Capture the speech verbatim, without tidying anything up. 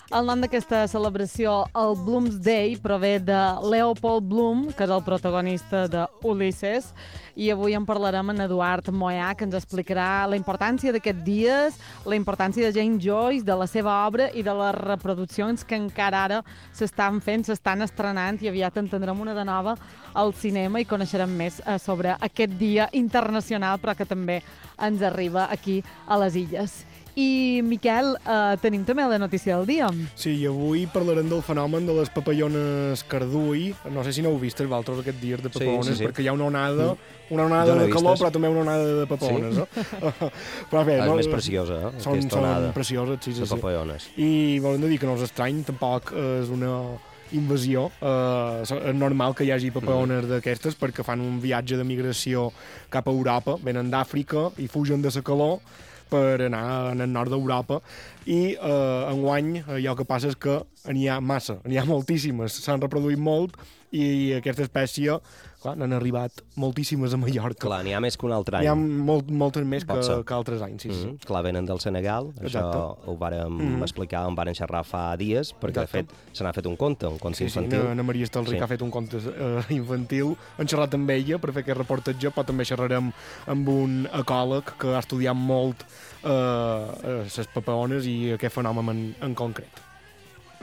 El nom d'aquesta celebració, el Bloomsday, prové de Leopold Bloom, que és el protagonista de Ulisses, i avui en parlarem amb Eduard Moyà, que ens explicarà la importància d'aquests dies, la importància de James Joyce, de la seva obra i de les reproduccions que encara ara s'estan fent, s'estan estrenant, i aviat entendrem una de nova al cinema i coneixerem més eh, sobre aquest dia internacional, però que també ens arriba aquí a les Illes. I, Miquel, eh, tenim també la notícia del dia. Sí, i avui parlarem del fenomen de les papallones cardui. No sé si no heu vist vosaltres aquests dies de papagones, sí, sí, sí. perquè hi ha una onada, una onada no de calor, vistes. però també una onada de papagones. Sí? Eh? Però bé, és no, més preciosa, eh? Són, aquesta onada són precioses, sí, sí, de papallones. Sí. I volem dir que no és estrany, tampoc és una invasió. Eh, és normal que hi hagi papagones mm. d'aquestes perquè fan un viatge de migració cap a Europa, venen d'Àfrica i fugen de la calor per anar al nord d'Europa i eh, enguany allò que passa és que n'hi ha massa, n'hi ha moltíssimes, s'han reproduït molt i aquesta espècie, clar, n'han arribat moltíssimes a Mallorca. Clar, n'hi ha més que un altre any. N'hi ha molt, moltes més que, que altres anys, sí, mm-hmm. sí. Clar, venen del Senegal, Exacte. Això ho vàrem mm-hmm. explicar, en vàrem xerrar fa dies, perquè Exacte. de fet se n'ha fet un conte, un conte sí, infantil. Sí, Ana Maria Estalric sí. ha fet un conte uh, infantil, hem xerrat amb ella per fer aquest reportatge, però també xerrarem amb un ecòleg que ha estudiat molt les uh, papagones i aquest fenomen en, en concret.